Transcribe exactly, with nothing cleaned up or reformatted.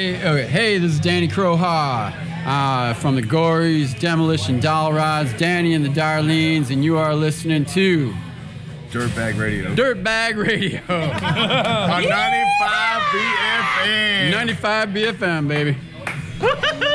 Hey, okay. Hey, this is Danny Croha uh, from the Gories, Demolition Doll Rods, Danny and the Darlenes, and you are listening to Dirtbag Radio. Dirtbag Radio. On ninety-five B F M. ninety-five B F M, baby.